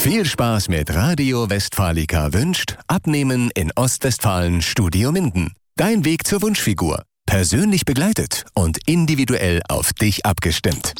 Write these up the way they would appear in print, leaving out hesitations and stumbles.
Viel Spaß mit Radio Westfalica wünscht Abnehmen in Ostwestfalen Studio Minden. Dein Weg zur Wunschfigur. Persönlich begleitet und individuell auf dich abgestimmt.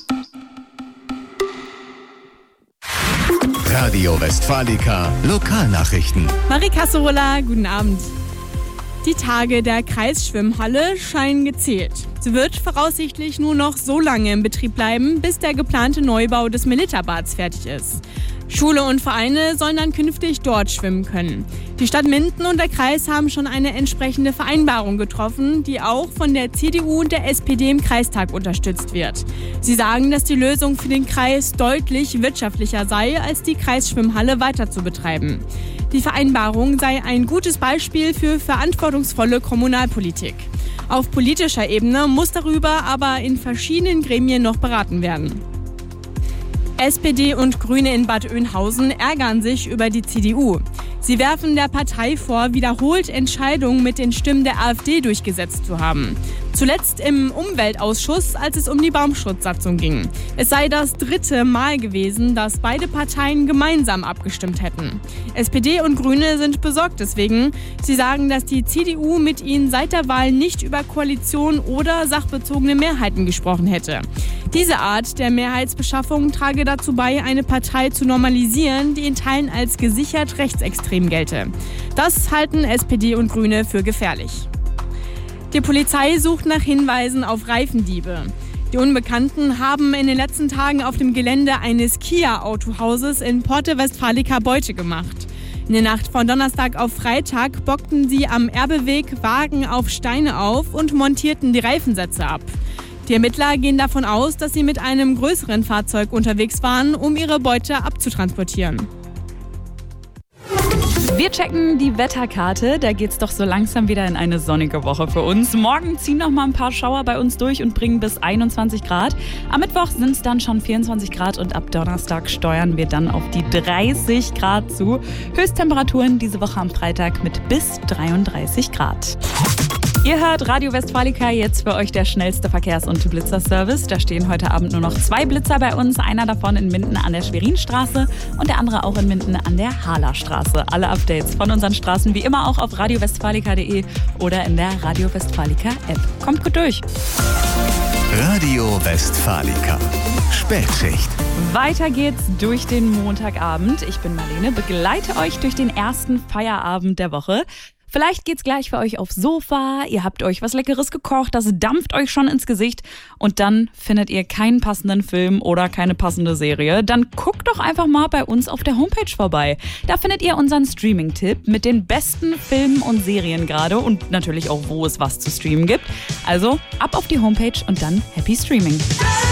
Radio Westfalica Lokalnachrichten. Marie Casserola, guten Abend. Die Tage der Kreisschwimmhalle scheinen gezählt. Sie wird voraussichtlich nur noch so lange in Betrieb bleiben, bis der geplante Neubau des Militerbads fertig ist. Schule und Vereine sollen dann künftig dort schwimmen können. Die Stadt Minden und der Kreis haben schon eine entsprechende Vereinbarung getroffen, die auch von der CDU und der SPD im Kreistag unterstützt wird. Sie sagen, dass die Lösung für den Kreis deutlich wirtschaftlicher sei, als die Kreisschwimmhalle weiter zu betreiben. Die Vereinbarung sei ein gutes Beispiel für verantwortungsvolle Kommunalpolitik. Auf politischer Ebene muss darüber aber in verschiedenen Gremien noch beraten werden. SPD und Grüne in Bad Oeynhausen ärgern sich über die CDU. Sie werfen der Partei vor, wiederholt Entscheidungen mit den Stimmen der AfD durchgesetzt zu haben. Zuletzt im Umweltausschuss, als es um die Baumschutzsatzung ging. Es sei das 3. Mal gewesen, dass beide Parteien gemeinsam abgestimmt hätten. SPD und Grüne sind besorgt deswegen. Sie sagen, dass die CDU mit ihnen seit der Wahl nicht über Koalition oder sachbezogene Mehrheiten gesprochen hätte. Diese Art der Mehrheitsbeschaffung trage dazu bei, eine Partei zu normalisieren, die in Teilen als gesichert rechtsextrem gelte. Das halten SPD und Grüne für gefährlich. Die Polizei sucht nach Hinweisen auf Reifendiebe. Die Unbekannten haben in den letzten Tagen auf dem Gelände eines Kia-Autohauses in Porte Westfalica Beute gemacht. In der Nacht von Donnerstag auf Freitag bockten sie am Erbeweg Wagen auf Steine auf und montierten die Reifensätze ab. Die Ermittler gehen davon aus, dass sie mit einem größeren Fahrzeug unterwegs waren, um ihre Beute abzutransportieren. Wir checken die Wetterkarte, da geht's doch so langsam wieder in eine sonnige Woche für uns. Morgen ziehen noch mal ein paar Schauer bei uns durch und bringen bis 21 Grad. Am Mittwoch sind es dann schon 24 Grad und ab Donnerstag steuern wir dann auf die 30 Grad zu. Höchsttemperaturen diese Woche am Freitag mit bis 33 Grad. Ihr hört Radio Westfalica, jetzt für euch der schnellste Verkehrs- und Blitzerservice. Da stehen heute Abend nur noch 2 Blitzer bei uns. Einer davon in Minden an der Schwerinstraße und der andere auch in Minden an der Hahlerstraße. Alle Updates von unseren Straßen wie immer auch auf radiowestfalica.de oder in der Radio Westfalica App. Kommt gut durch. Radio Westfalica. Spätschicht. Weiter geht's durch den Montagabend. Ich bin Marlene, begleite euch durch den ersten Feierabend der Woche. Vielleicht geht's gleich für euch aufs Sofa, ihr habt euch was Leckeres gekocht, das dampft euch schon ins Gesicht und dann findet ihr keinen passenden Film oder keine passende Serie. Dann guckt doch einfach mal bei uns auf der Homepage vorbei. Da findet ihr unseren Streaming-Tipp mit den besten Filmen und Serien gerade und natürlich auch, wo es was zu streamen gibt. Also ab auf die Homepage und dann Happy Streaming.